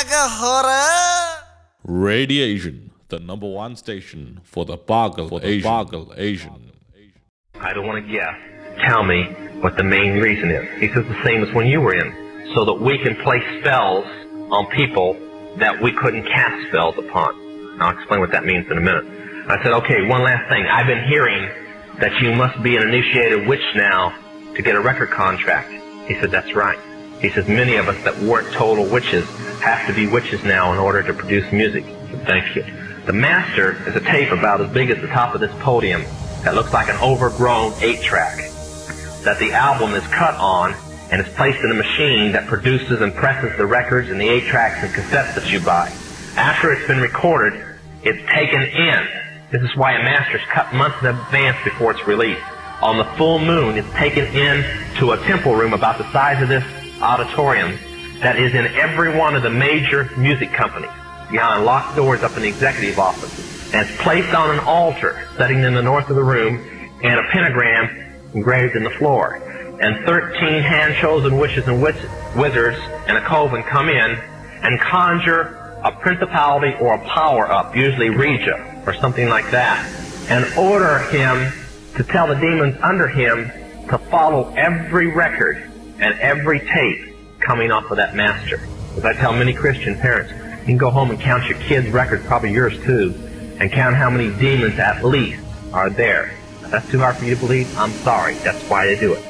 Radiation, the number one station for the Boggle Asian. I don't want to guess. Tell me what the main reason is. He says the same as when you were in, so that we can place spells on people that we couldn't cast spells upon. I'll explain what that means in a minute. I said, okay, one last thing. I've been hearing that you must be an initiated witch now to get a record contract. He said, that's right. He says, many of us that weren't total witches have to be witches now in order to produce music. I said, thank you. The master is a tape about as big as the top of this podium that looks like an overgrown 8-track that the album is cut on and is placed in a machine that produces and presses the records and the 8-tracks and cassettes that you buy. After it's been recorded, it's taken in. This is why a master's cut months in advance before it's released. On the full moon, it's taken in to a temple room about the size of this auditorium that is in every one of the major music companies, behind locked doors up in the executive office. And it's placed on an altar sitting in the north of the room and a pentagram engraved in the floor. And 13 hand-chosen witches and wizards and a coven come in and conjure a principality or a power-up, usually Regia or something like that, and order him to tell the demons under him to follow every record and every tape coming off of that master. As I tell many Christian parents, you can go home and count your kids' records, probably yours too, and count how many demons at least are there. If that's too hard for you to believe, I'm sorry. That's why they do it.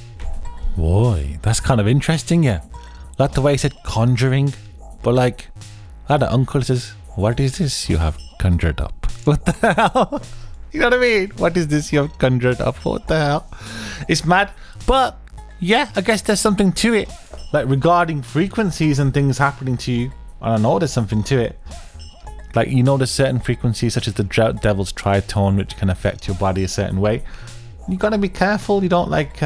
Boy, that's kind of interesting, yeah. Like the way he said conjuring, but like, I had an uncle who says, what is this you have conjured up? What the hell? You know what I mean? What is this you have conjured up? What the hell? It's mad. But yeah, I guess there's something to it. Like regarding frequencies and things happening to you. And I know there's something to it. Like, you know, there's certain frequencies such as the devil's tritone which can affect your body a certain way. You gotta be careful. You don't like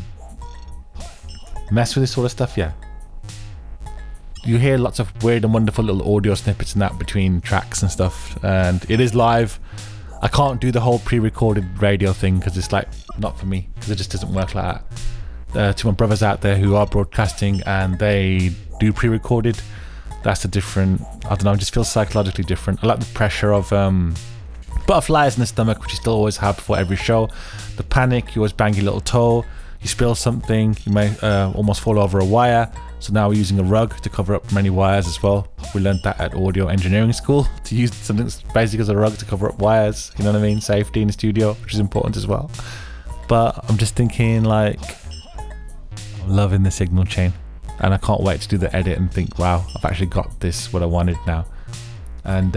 mess with this sort of stuff, yeah. You hear lots of weird and wonderful little audio snippets and that between tracks and stuff, and it is live. I can't do the whole pre-recorded radio thing because it's like not for me, because it just doesn't work like that. To my brothers out there who are broadcasting and they do pre-recorded, that's a different, I don't know, it just feels psychologically different. I like the pressure of butterflies in the stomach, which you still always have before every show. The panic, you always bang your little toe, you spill something, you may almost fall over a wire. So now we're using a rug to cover up many wires as well. We learned that at audio engineering school, to use something as basic as a rug to cover up wires, you know what I mean? Safety in the studio, which is important as well. But I'm just thinking, like, I'm loving the signal chain. And I can't wait to do the edit and think, wow, I've actually got this, what I wanted now. And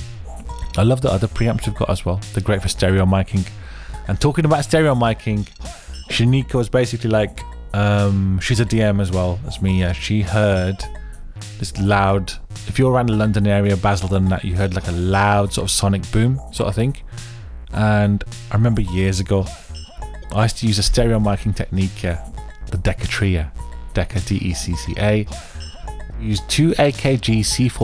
I love the other preamps we've got as well. They're great for stereo miking. And talking about stereo miking, Shanika was basically like, she's a DM as well as me. Yeah, she heard this loud, if you're around the London area, Basildon, that you heard like a loud sort of sonic boom sort of thing. And I remember years ago, I used to use a stereo miking technique, yeah, the Decca, Decca, D-E-C-C-A. Used two AKG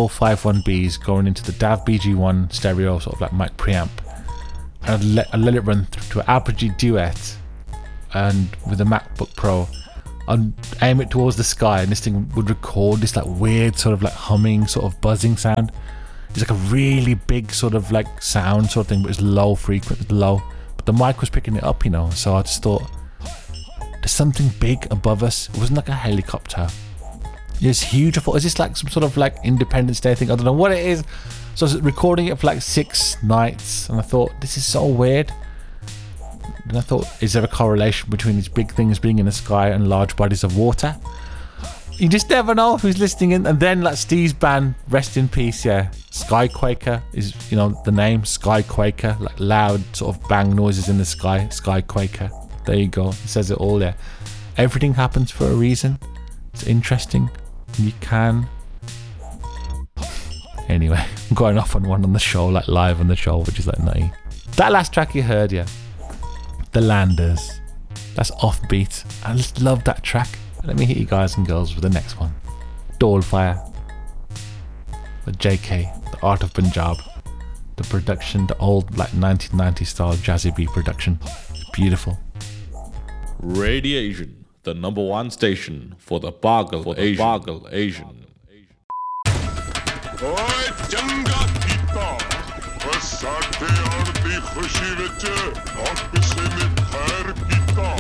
C451Bs going into the DAV BG1 stereo sort of like mic preamp, and I let it run to an Apogee Duet, and with the MacBook Pro I'd aim it towards the sky, and this thing would record this like weird sort of like humming sort of buzzing sound. It's like a really big sort of like sound sort of thing, but it's low frequency, low, but the mic was picking it up, you know. So I just thought, there's something big above us. It wasn't like a helicopter, it was huge. I thought, is this like some sort of like Independence Day thing? I don't know what it is. So I was recording it for like 6 nights, and I thought, this is so weird. And I thought, is there a correlation between these big things being in the sky and large bodies of water? You just never know who's listening in. And then like Steve's band, rest in peace, yeah, Skyquaker is, you know, the name Skyquaker, like loud sort of bang noises in the sky, Skyquaker. There you go, it says it all there. Everything happens for a reason. It's interesting. You can, anyway, I'm going off on one on the show, like live on the show, which is like nutty. That last track you heard, yeah, The Landers, that's offbeat. I just love that track. Let me hit you guys and girls with the next one. Dolefire, the JK, the Art of Punjab, the production, the old like 1990s style jazzy beat production. It's beautiful. Radiation, the #1 station for the Boggle Asian. ਓਏ ਚੰਗਾ ਕੀਤਾ ਓ ਸਾਡੇ ਆਉਣ ਦੀ ਖੁਸ਼ੀ ਵਿੱਚ ਆ ਕਿਸੇ ਨੇ ਖੈਰ ਕੀਤਾ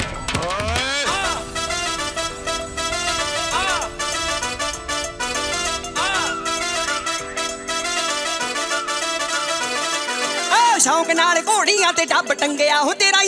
ਸ਼ੌਂਕ ਨਾਲ ਘੋੜੀਆਂ ਤੇ ਡੱਬ ਟੰਗਿਆ ਹੋ ਤੇਰਾ